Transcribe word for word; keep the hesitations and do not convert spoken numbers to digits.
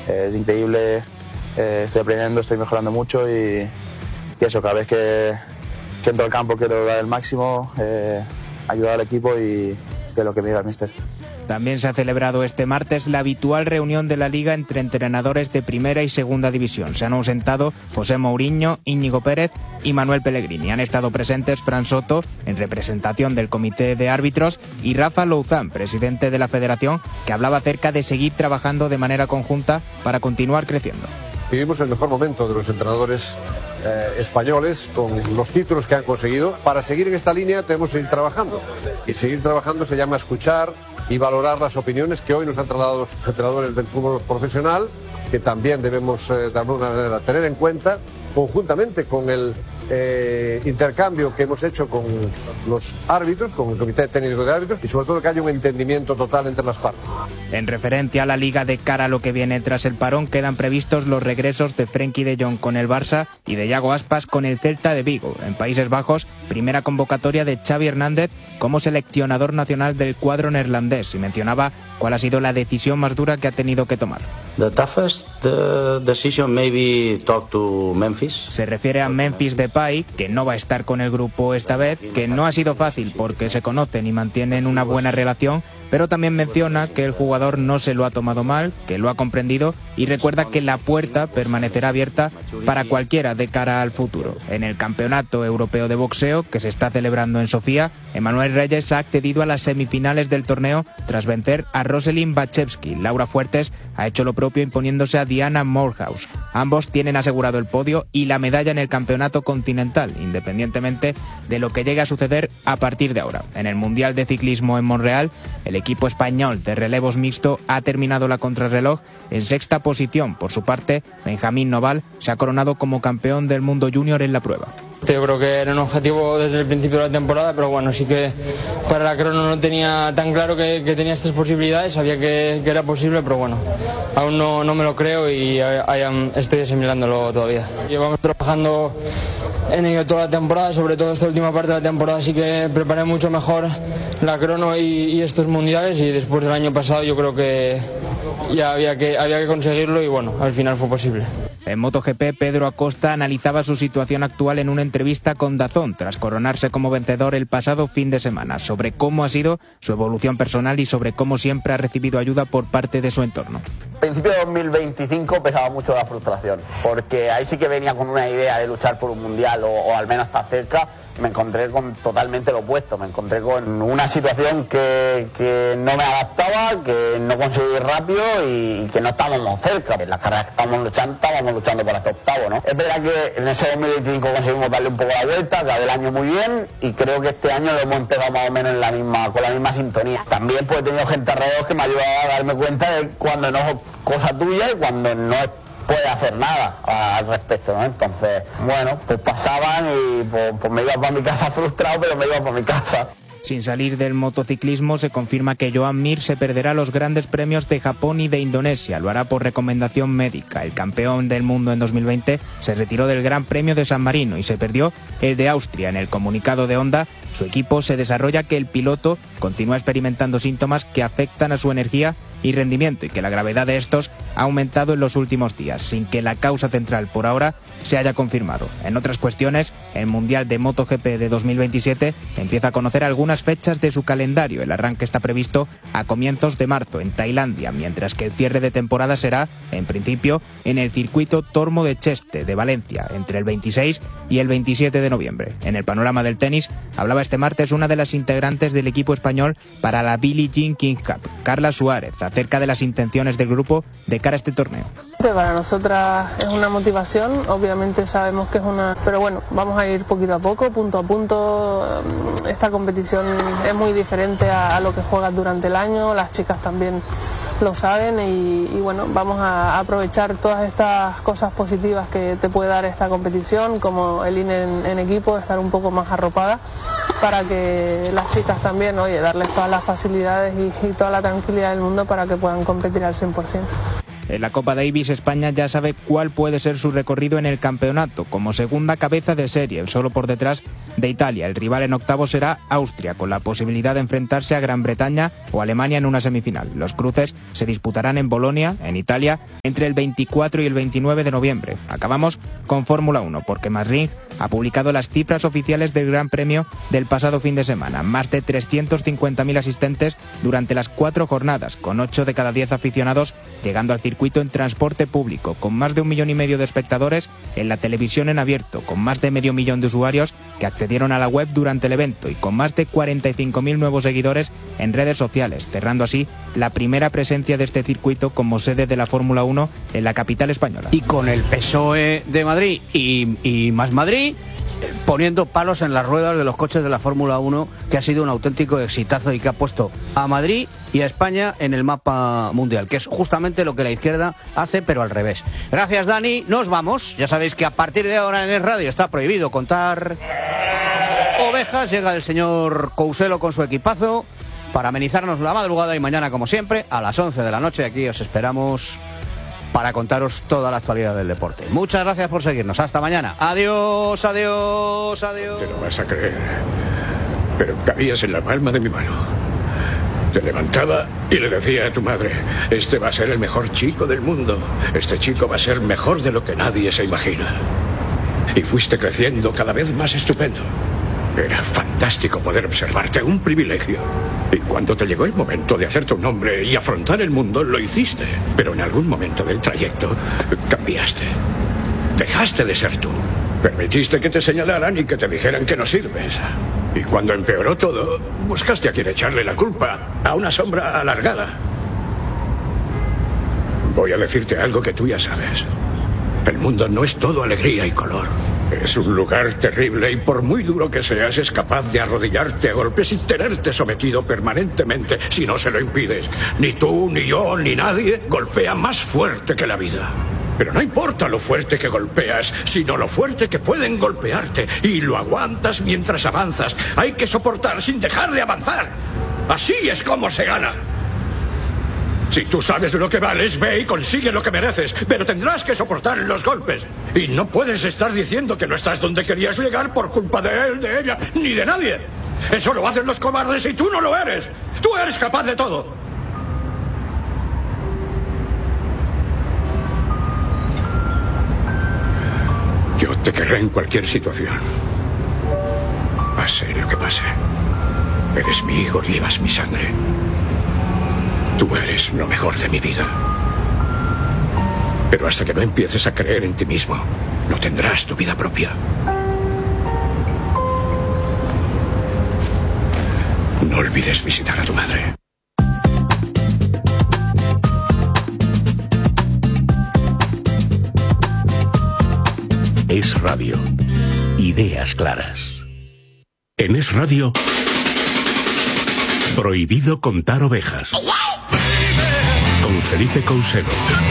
eh, es increíble, eh, estoy aprendiendo, estoy mejorando mucho y, y eso, cada vez que, que entro al campo quiero dar el máximo, eh, ayudar al equipo y que lo que me diga el míster. También se ha celebrado este martes la habitual reunión de la Liga entre entrenadores de Primera y Segunda División. Se han ausentado José Mourinho, Íñigo Pérez y Manuel Pellegrini. Han estado presentes Fran Soto, en representación del Comité de Árbitros, y Rafa Louzán, presidente de la Federación, que hablaba acerca de seguir trabajando de manera conjunta para continuar creciendo. Vivimos el mejor momento de los entrenadores eh, españoles con los títulos que han conseguido. Para seguir en esta línea tenemos que seguir trabajando. Y seguir trabajando se llama escuchar y valorar las opiniones que hoy nos han trasladado los entrenadores del fútbol profesional, que también debemos eh, de alguna manera tener en cuenta, conjuntamente con el eh, intercambio que hemos hecho con los árbitros, con el Comité Técnico de Árbitros, y sobre todo que haya un entendimiento total entre las partes. En referencia a la Liga de cara a lo que viene tras el parón, quedan previstos los regresos de Frenkie de Jong con el Barça y de Iago Aspas con el Celta de Vigo. En Países Bajos, primera convocatoria de Xavi Hernández como seleccionador nacional del cuadro neerlandés, y mencionaba cuál ha sido la decisión más dura que ha tenido que tomar. The toughest uh, decision maybe talk to Memphis. Se refiere a Memphis Depay, que no va a estar con el grupo esta vez, que no ha sido fácil porque se conocen y mantienen una buena relación, pero también menciona que el jugador no se lo ha tomado mal, que lo ha comprendido, y recuerda que la puerta permanecerá abierta para cualquiera de cara al futuro. En el Campeonato Europeo de Boxeo, que se está celebrando en Sofía, Emanuel Reyes ha accedido a las semifinales del torneo tras vencer a Roselyn Bachevsky. Laura Fuertes ha hecho lo propio imponiéndose a Diana Morehouse. Ambos tienen asegurado el podio y la medalla en el Campeonato Continental, independientemente de lo que llegue a suceder a partir de ahora. En el Mundial de Ciclismo en Montreal, el equipo español de relevos mixto ha terminado la contrarreloj en sexta posición. Por su parte, Benjamín Noval se ha coronado como campeón del mundo junior en la prueba. Yo creo que era un objetivo desde el principio de la temporada, pero bueno, sí que para la crono no tenía tan claro que, que tenía estas posibilidades, sabía que, que era posible, pero bueno, aún no, no me lo creo y I am, estoy asimilándolo todavía. Llevamos trabajando en ello toda la temporada, sobre todo esta última parte de la temporada, sí que preparé mucho mejor la crono y, y estos mundiales, y después del año pasado yo creo que ya había que, había que conseguirlo y bueno, al final fue posible. En MotoGP, Pedro Acosta analizaba su situación actual en una entrevista con DAZN tras coronarse como vencedor el pasado fin de semana, sobre cómo ha sido su evolución personal y sobre cómo siempre ha recibido ayuda por parte de su entorno. A principio de dos mil veinticinco pesaba mucho la frustración, porque ahí sí que venía con una idea de luchar por un mundial o, o al menos estar cerca. Me encontré con totalmente lo opuesto, me encontré con una situación que, que no me adaptaba, que no conseguí rápido y, y que no estábamos cerca. En las carreras que estábamos luchando, estábamos luchando para este octavo, ¿no? Es verdad que en ese dos mil veinticinco conseguimos darle un poco la vuelta, acabé el año muy bien y creo que este año lo hemos empezado más o menos en la misma, con la misma sintonía. También pues he tenido gente alrededor que me ha ayudado a darme cuenta de cuando no es cosa tuya y cuando no es puede hacer nada al respecto, ¿no? Entonces, bueno, pues pasaban y pues, pues me iba para mi casa frustrado, pero me iba para mi casa. Sin salir del motociclismo, se confirma que Joan Mir se perderá los grandes premios de Japón y de Indonesia. Lo hará por recomendación médica. El campeón del mundo en dos mil veinte se retiró del Gran Premio de San Marino y se perdió el de Austria. En el comunicado de Honda, su equipo se desarrolla que el piloto continúa experimentando síntomas que afectan a su energía y rendimiento y que la gravedad de estos ha aumentado en los últimos días, sin que la causa central por ahora se haya confirmado. En otras cuestiones, el Mundial de MotoGP de dos mil veintisiete empieza a conocer algunas fechas de su calendario. El arranque está previsto a comienzos de marzo en Tailandia, mientras que el cierre de temporada será, en principio, en el circuito Tormo de Cheste de Valencia, entre el veintiséis y el veintisiete de noviembre. En el panorama del tenis, hablaba este martes una de las integrantes del equipo español para la Billie Jean King Cup, Carla Suárez, acerca de las intenciones del grupo de cara a este torneo. Para nosotras es una motivación, obviamente sabemos que es una... Pero bueno, vamos a ir poquito a poco, punto a punto. Esta competición es muy diferente a, a lo que juegas durante el año, las chicas también lo saben y, y bueno, vamos a aprovechar todas estas cosas positivas que te puede dar esta competición, como el ir en, en equipo, estar un poco más arropada, para que las chicas también, oye, darles todas las facilidades y, y toda la tranquilidad del mundo para que puedan competir al cien por ciento. En la Copa Davis, España ya sabe cuál puede ser su recorrido en el campeonato, como segunda cabeza de serie, solo por detrás de Italia. El rival en octavos será Austria, con la posibilidad de enfrentarse a Gran Bretaña o Alemania en una semifinal. Los cruces se disputarán en Bolonia, en Italia, entre el veinticuatro y el veintinueve de noviembre. Acabamos con Fórmula uno, porque Masring ha publicado las cifras oficiales del Gran Premio del pasado fin de semana. Más de trescientos cincuenta mil asistentes durante las cuatro jornadas, con ocho de cada diez aficionados llegando al circuito en transporte público, con más de un millón y medio de espectadores en la televisión en abierto, con más de medio millón de usuarios que accedieron a la web durante el evento y con más de cuarenta y cinco mil nuevos seguidores en redes sociales, cerrando así la primera presencia de este circuito como sede de la Fórmula uno en la capital española. Y con el P S O E de Madrid y, y Más Madrid poniendo palos en las ruedas de los coches de la Fórmula uno, que ha sido un auténtico exitazo y que ha puesto a Madrid y a España en el mapa mundial, que es justamente lo que la izquierda hace, pero al revés. Gracias, Dani. Nos vamos. Ya sabéis que a partir de ahora en el radio está prohibido contar ovejas. Llega el señor Couselo con su equipazo para amenizarnos la madrugada y mañana, como siempre, a las once de la noche aquí os esperamos para contaros toda la actualidad del deporte. Muchas gracias por seguirnos. Hasta mañana. Adiós, adiós, adiós. Te lo vas a creer, pero cabías en la palma de mi mano. Te levantaba y le decía a tu madre: este va a ser el mejor chico del mundo. Este chico va a ser mejor de lo que nadie se imagina. Y fuiste creciendo cada vez más estupendo. Era fantástico poder observarte, un privilegio. Y cuando te llegó el momento de hacerte un hombre y afrontar el mundo, lo hiciste. Pero en algún momento del trayecto cambiaste. Dejaste de ser tú. Permitiste que te señalaran y que te dijeran que no sirves. Y cuando empeoró todo, buscaste a quien echarle la culpa, a una sombra alargada. Voy a decirte algo que tú ya sabes. El mundo no es todo alegría y color. Es un lugar terrible y por muy duro que seas, es capaz de arrodillarte a golpes y tenerte sometido permanentemente si no se lo impides. Ni tú, ni yo, ni nadie golpea más fuerte que la vida. Pero no importa lo fuerte que golpeas, sino lo fuerte que pueden golpearte. Y lo aguantas mientras avanzas. Hay que soportar sin dejar de avanzar. Así es como se gana. Si tú sabes de lo que vales, ve y consigue lo que mereces, pero tendrás que soportar los golpes. Y no puedes estar diciendo que no estás donde querías llegar por culpa de él, de ella, ni de nadie. Eso lo hacen los cobardes y tú no lo eres. Tú eres capaz de todo. Yo te querré en cualquier situación. Pase lo que pase. Eres mi hijo y llevas mi sangre. Tú eres lo mejor de mi vida. Pero hasta que no empieces a creer en ti mismo, no tendrás tu vida propia. No olvides visitar a tu madre. Es Radio. Ideas claras. En Es Radio, prohibido contar ovejas. Con Felipe Couselo.